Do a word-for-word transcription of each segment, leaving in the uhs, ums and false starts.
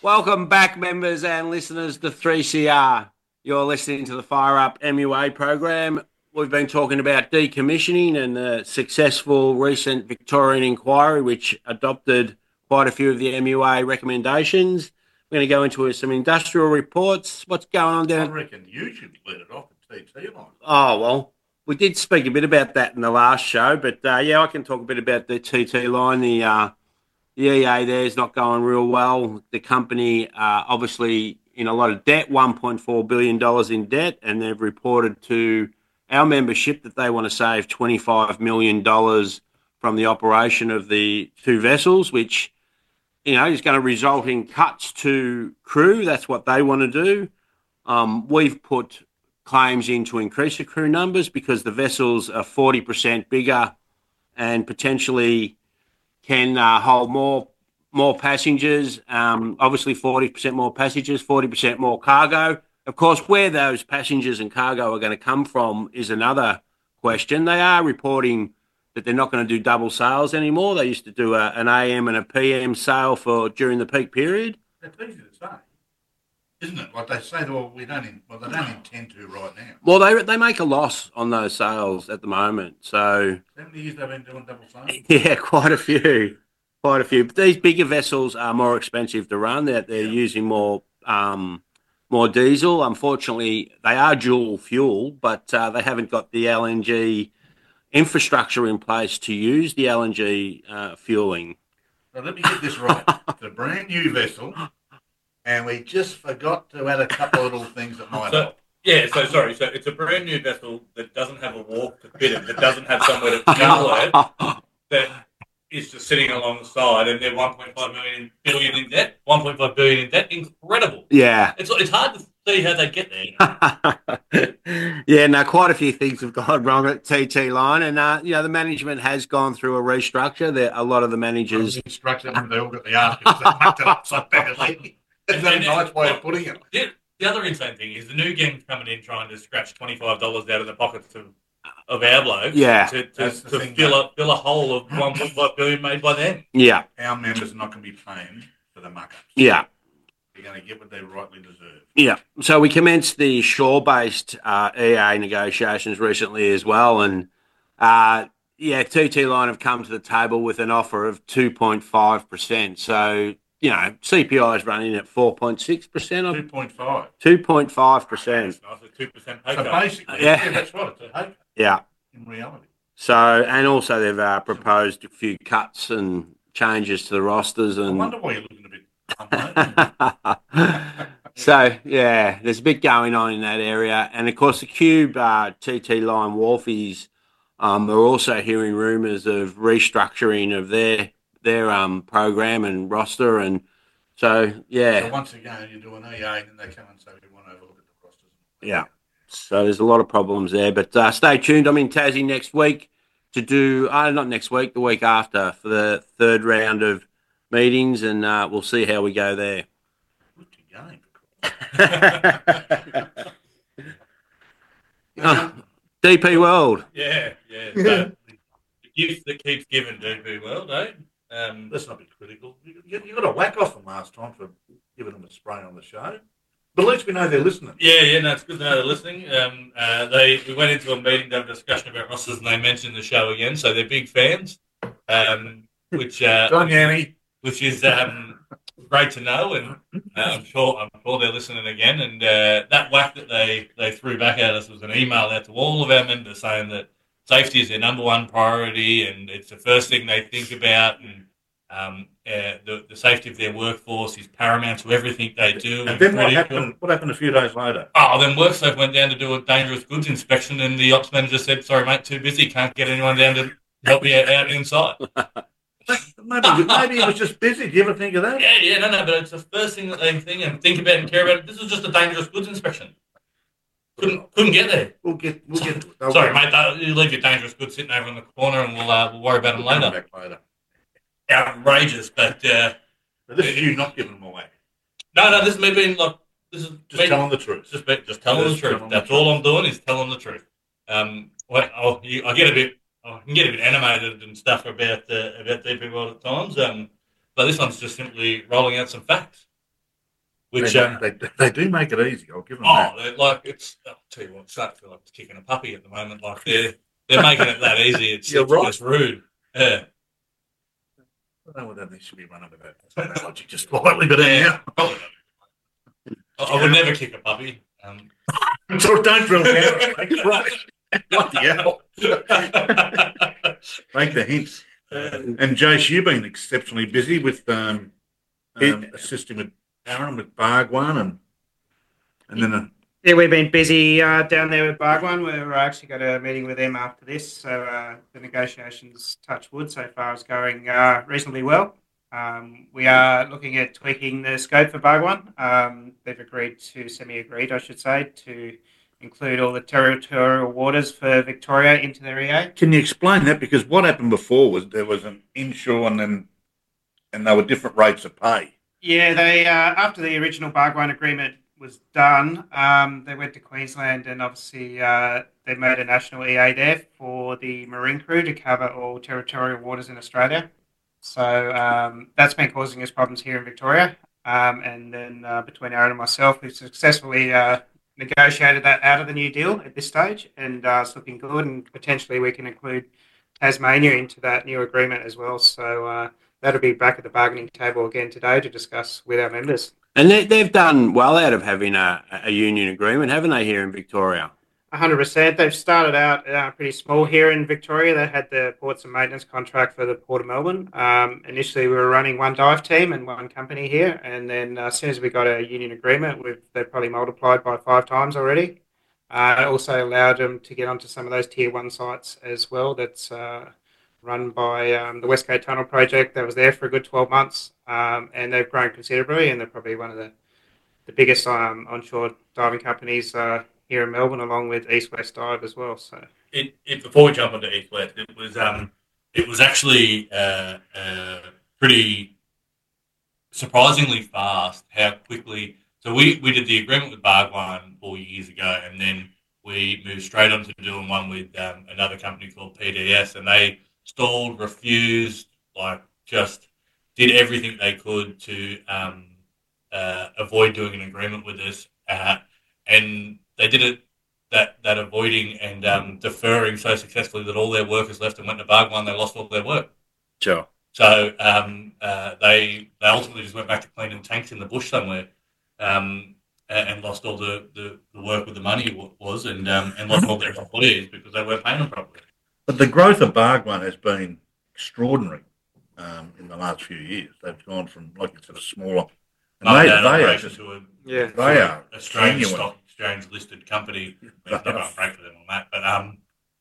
Welcome back, members and listeners to three C R. You're listening to the Fire Up M U A program. We've been talking about decommissioning and the successful recent Victorian inquiry, which adopted quite a few of the M U A recommendations. We're going to go into some industrial reports. What's going on I down? reckon you should lead it off at T T line. Oh, well, we did speak a bit about that in the last show, but uh, yeah, I can talk a bit about the T T line. The uh, The E A there is not going real well. The company, uh, obviously, in a lot of debt, one point four billion dollars in debt, and they've reported to our membership that they want to save twenty-five million dollars from the operation of the two vessels, which, you know, is going to result in cuts to crew. That's what they want to do. Um, we've put claims in to increase the crew numbers because the vessels are forty percent bigger and potentially can uh, hold more more passengers. Um, obviously, forty percent more passengers, forty percent more cargo. Of course, where those passengers and cargo are going to come from is another question. They are reporting that they're not going to do double sales anymore. They used to do a, an A M and a P M sale for during the peak period. That's easy to say, isn't it? Like they say, well, we don't, in, well, they don't intend to right now. Well, they they make a loss on those sales at the moment. So How many years they've been doing double sales? yeah, quite a few, quite a few. But these bigger vessels are more expensive to run. They're they're Yeah. using more um, more diesel. Unfortunately, they are dual fuel, but uh, they haven't got the L N G infrastructure in place to use the L N G uh, fueling. Now let me get this right. It's a brand new vessel, and we just forgot to add a couple of little things that might So, help. yeah, so sorry. So it's a brand new vessel that doesn't have a wharf to fit it, that doesn't have somewhere to fuel it, that is just sitting alongside, and they're one point five million billion in debt. one point five billion in debt. Incredible. Yeah. It's it's hard to see how they get there. Yeah, no, quite a few things have gone wrong at T T Line, and uh, you know the management has gone through a restructure. There, a lot of the managers. Instructed them, they all got the arse because they mucked it up so badly. Is that a And- nice way of putting it? The, the other insane thing is the new gang's coming in trying to scratch twenty five dollars out of the pockets of of our blokes. Yeah. To, to, That's the to thing, fill mate. a fill a hole of one point five billion made by them. Yeah, Our members are not going to be paying for the muck-ups. yeah. They're going to get what they rightly deserve. Yeah. So we commenced the shore-based uh, E A negotiations recently as well, and uh, yeah, T T Line have come to the table with an offer of two point five percent. So you know, C P I is running at four point six percent two of point five. two point five percent. That's nice, a two percent pay So cut. basically, Yeah. yeah. that's right. It's a hike Yeah. in reality. So and also they've uh, proposed a few cuts and changes to the rosters I and. wonder why you're looking a bit unmotivated. So yeah, there's a bit going on in that area, and of course the Cube uh, T T Line Wharfies um, are also hearing rumours of restructuring of their their um, program and roster, and so yeah, So once again, you do an E A and then they come and say, we want to have a look at the rosters. yeah. So there's a lot of problems there, but uh, stay tuned. I'm in Tassie next week to do uh, not next week, the week after for the third round of meetings, and uh, we'll see how we go there. Good to game. Uh, D P World. Yeah, yeah. So the gift that keeps giving D P World, eh? Um, Let's not be critical. You, you, you got to whack off them last time for giving them a spray on the show. But at least we know they're listening. yeah, yeah. No, it's good to know they're listening. Um, uh, they we went into a meeting to have a discussion about rosters, and they mentioned the show again, so they're big fans. Um, which uh, John Yanni. which is um, great to know, and uh, I'm sure I'm sure they're listening again. And uh, that whack that they, they threw back at us was an email out to all of our members saying that safety is their number one priority, and it's the first thing they think about, and um, uh, the, the safety of their workforce is paramount to everything they do. And then what critical. happened, what happened a few days later? Oh, then WorkSafe went down to do a dangerous goods inspection, and the ops manager said, "Sorry, mate, too busy. Can't get anyone down to help you out inside." Maybe, maybe he was just busy. Do you ever think of that? Yeah, yeah, no, no, but it's the first thing that they think and think about and care about. This is just a dangerous goods inspection. Couldn't couldn't get there. We'll get. We'll get. Sorry, mate. they'll- You leave your dangerous goods sitting over in the corner, and we'll uh, we'll worry about them We'll come later. back later. Outrageous, but uh, But this is you not giving them away. no, no. This is me being like this is Just me, telling the truth. just be, just telling Just the truth. telling the That's truth. all I'm doing is telling the truth. Um, well, I'll, you, I get a bit, I can get a bit animated and stuff about uh, about D P World at times. Um, but this one's just simply rolling out some facts. which they, um, they, they do make it easy. I'll give them oh, that. they're like it's. I'll tell you what, it's starting to feel like it's kicking a puppy at the moment. Like they're they're making it that easy. It's, You're it's right. just rude. Yeah. I don't know whether they should be running with that technology just slightly, but anyhow. Probably not. I, I would never kick a puppy. Um, So don't drill down. Right. What the hell? Make the hints. And Jace, you've been exceptionally busy with um, um, assisting with Aaron with Bargwan and and then a, Yeah, we've been busy uh, down there with Bargwan. We're actually got a meeting with them after this. So uh, the negotiations, touch wood, so far is going uh, reasonably well. Um, we are looking at tweaking the scope for Bargwan. Um, they've agreed to, semi-agreed, I should say, to include all the territorial waters for Victoria into their E A. can you explain that? Because what happened before was there was an inshore and then and there were different rates of pay. Yeah, they uh, after the original Bargwan agreement was done, um, they went to Queensland and obviously uh, they made a national E A there for the marine crew to cover all territorial waters in Australia. So um, that's been causing us problems here in Victoria. Um, and then uh, between Aaron and myself, we've successfully uh, negotiated that out of the new deal at this stage, and uh, it's looking good. And potentially we can include Tasmania into that new agreement as well. So uh, that'll be back at the bargaining table again today to discuss with our members. And they, they've done well out of having a, a union agreement, haven't they, here in Victoria? one hundred percent. They've started out uh, pretty small here in Victoria. They had the ports and maintenance contract for the Port of Melbourne. Um, initially, we were running one dive team and one company here. And then uh, as soon as we got a union agreement, we've, they've probably multiplied by five times already. Uh, it also allowed them to get onto some of those tier one sites as well. That's uh, run by um, the West Gate Tunnel Project that was there for a good twelve months. Um, and they've grown considerably, and they're probably one of the, the biggest um, onshore diving companies uh, here in Melbourne, along with East West Dive as well. So, it, it, before we jump onto East West, it was um, it was actually uh, uh, pretty surprisingly fast how quickly. So we, we did the agreement with Bargwan four years ago, and then we moved straight on to doing one with um, another company called P D S, and they stalled, refused, like just did everything they could to um, uh, avoid doing an agreement with us, uh, and they did it that that avoiding and um, deferring so successfully that all their workers left and went to Bargwan. They lost all their work. Sure. So um, uh, they they ultimately just went back to cleaning tanks in the bush somewhere, um, and, and lost all the, the, the work where the money was, and um, and lost all their employees because they weren't paying them properly. But the growth of Bargwan has been extraordinary um, in the last few years. They've gone from, like you said, a smaller. And Up they, and down they are operation just, to a yeah. they are Australian genuine. stock exchange listed company. I mean, They never are. break for them on that, but um,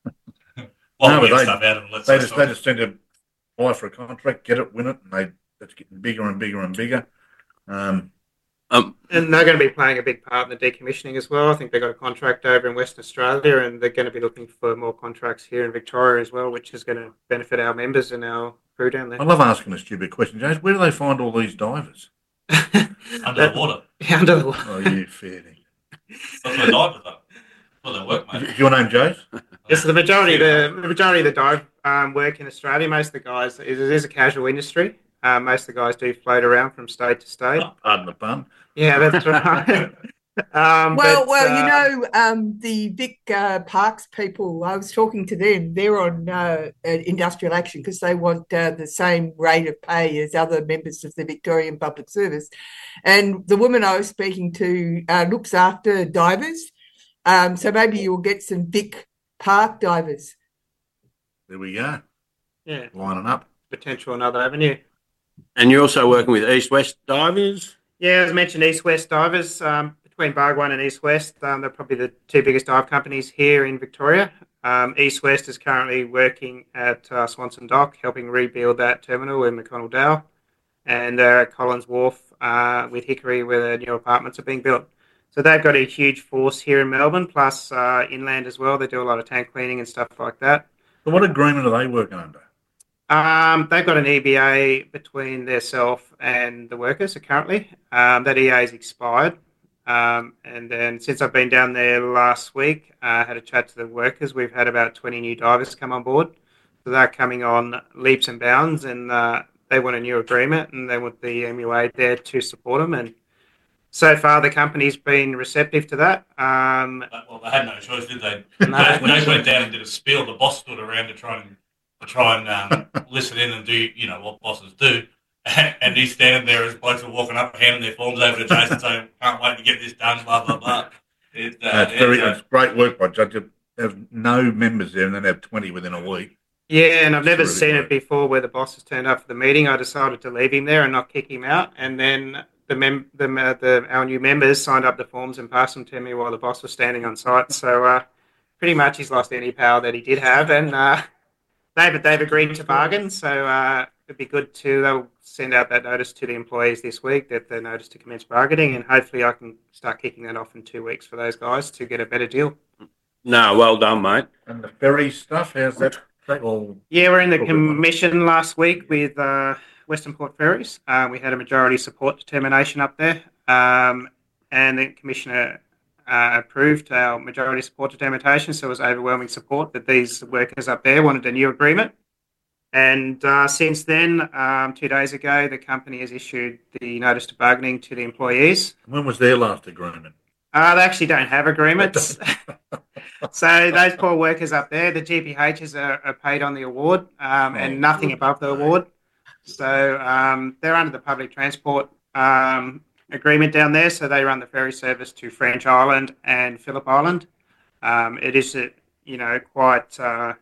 while No, we but get they- stuff out of them, let's They let's just, they talk. just tend to apply for a contract, get it, win it, and they it's getting bigger and bigger and bigger. Um, Um, And they're going to be playing a big part in the decommissioning as well. I think they've got a contract over in Western Australia, and they're going to be looking for more contracts here in Victoria as well, which is going to benefit our members and our crew down there. I love asking a stupid question, James. Where do they find all these divers? Under the water. Under the water. Oh, you fair thing. That's what divers are. Well, they work, mate. Is your name James? Yes, the majority of the, the majority of the dive um, work in Australia. Most of the guys, it is a casual industry. Uh, most of the guys do float around from state to state. Pardon the pun. Yeah, that's right. um, Well, but, well, uh, you know, um, the Vic uh, Parks people, I was talking to them. They're on uh, uh, industrial action because they want uh, the same rate of pay as other members of the Victorian Public Service. And the woman I was speaking to uh, looks after divers. Um, so maybe you'll get some Vic Park divers. There we go. yeah, Lining up. potential another avenue. and you're also working with East West Divers. Yeah, as mentioned, East West Divers, um, between Bargwan and East West, um, they're probably the two biggest dive companies here in Victoria. Um, East West is currently working at uh, Swanson Dock, helping rebuild that terminal in McConnell Dale. And they're at Collins Wharf uh, with Hickory, where the new apartments are being built. So they've got a huge force here in Melbourne, plus uh, inland as well. They do a lot of tank cleaning and stuff like that. So what agreement are they working under? Um, they've got an E B A between themselves and the workers currently. Um, that E A is expired. Um, and then since I've been down there last week, I uh, had a chat to the workers. We've had about twenty new divers come on board. So they're coming on leaps and bounds, and uh, they want a new agreement, and they want the M U A there to support them. And so far the company's been receptive to that. Um, Well, they had no choice, did they? No. They went down and did a spiel. The boss stood around to try and to try and um, listen in and do, you know, what bosses do. And he's standing there as blokes are walking up, handing their forms over to Jason, saying, "Can't wait to get this done." Blah blah blah. It, uh, That's very, it's, uh, it's great work by Judge. Have no members there and then have twenty within a week. Yeah, and I've never That's seen really it before where the boss has turned up for the meeting. I decided to leave him there and not kick him out. And then the mem- the, uh, the our new members signed up the forms and passed them to me while the boss was standing on site. So uh, pretty much he's lost any power that he did have. And uh, they've, they've agreed to bargain. So uh, it'd be good to they'll send out that notice to the employees this week that the notice to commence bargaining. And hopefully I can start kicking that off in two weeks for those guys to get a better deal. No, well done, mate. And the ferry stuff, how's that? All Yeah, we're in the Probably one. commission last week with uh, Western Port Ferries. Uh, we had a majority support determination up there, um, and the commissioner uh, approved our majority support determination, so it was overwhelming support that these workers up there wanted a new agreement. And uh, since then, um, two days ago, the company has issued the notice to bargaining to the employees. When was their last agreement? Uh, they actually don't have agreements. So those poor workers up there, the G P Hs are, are paid on the award um, and nothing above the award. So um, they're under the public transport um, agreement down there. So they run the ferry service to French Island and Phillip Island. Um, it is, uh, you know, quite uh,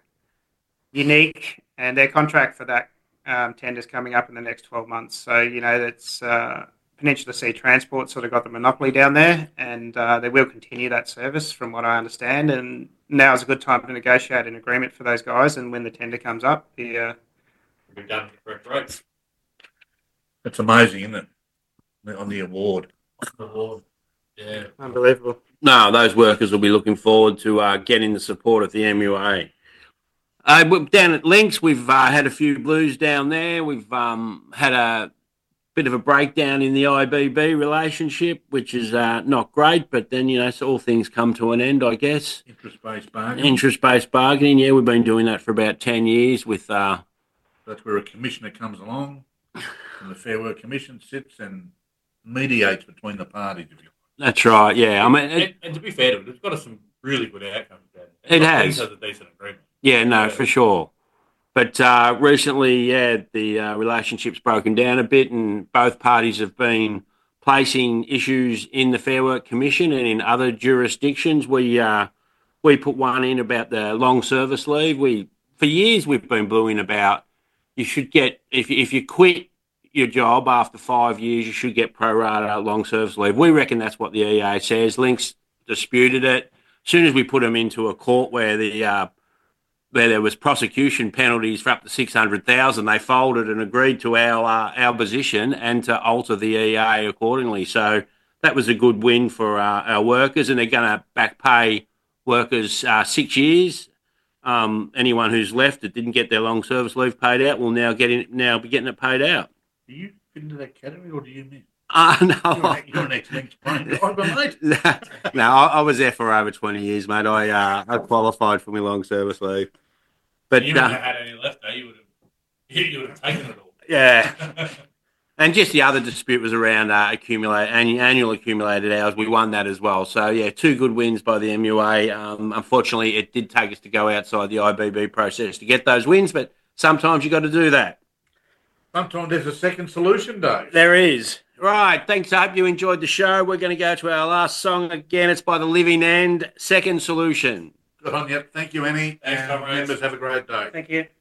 unique, and their contract for that um, tender is coming up in the next twelve months. So, you know, that's uh, Peninsula Sea Transport sort of got the monopoly down there, and uh, they will continue that service from what I understand. And now is a good time to negotiate an agreement for those guys, and when the tender comes up, the uh, we've done the correct rates. It's amazing, isn't it? On the award. Yeah. unbelievable. No, those workers will be looking forward to uh, getting the support of the M U A. Uh, we're down at Lynx, we've uh, had a few blues down there. We've um, had a bit of a breakdown in the I B B relationship, which is uh, not great, but then, you know, so all things come to an end, I guess. Interest-based bargaining. Interest-based bargaining, yeah, we've been doing that for about ten years with... Uh, That's where a commissioner comes along and the Fair Work Commission sits and mediates between the parties. If you that's right, yeah. I mean, it, And, and to be fair to it, it's got us some really good outcomes. Dan. It At has. least has a decent agreement. yeah, no, Yeah. for sure. But uh, recently, yeah, the uh, relationship's broken down a bit, and both parties have been placing issues in the Fair Work Commission and in other jurisdictions. We uh, we put one in about the long service leave. We for years we've been bluing about you should get if if you quit your job after five years, you should get pro rata long service leave. We reckon that's what the E A says. Lynx disputed it. As soon as we put them into a court where the uh, where there was prosecution penalties for up to six hundred thousand, they folded and agreed to our uh, our position and to alter the E A accordingly. So that was a good win for uh, our workers, and they're going to back pay workers uh, six years. Um, anyone who's left that didn't get their long service leave paid out will now get in, now be getting it paid out. do you fit into that category or do you miss? Uh, You're no, an, you're an ex-Lynx player. I've got mate. no, I, I was there for over twenty years, mate. I uh, I qualified for my long service leave, but You wouldn't uh, have had any left, eh? You would have, you, you would have taken it all. yeah. And just the other dispute was around uh, accumulate annual, annual accumulated hours. We won that as well. So yeah, two good wins by the M U A. Um, unfortunately, it did take us to go outside the I B B process to get those wins, but sometimes you got to do that. Sometimes there's a second solution, Dave. There is. Right, thanks. I hope you enjoyed the show. We're going to go to our last song again. It's by The Living End, Second Solution. Good on you. Thank you, Annie. Thanks, and comrades. members, have a great day. Thank you.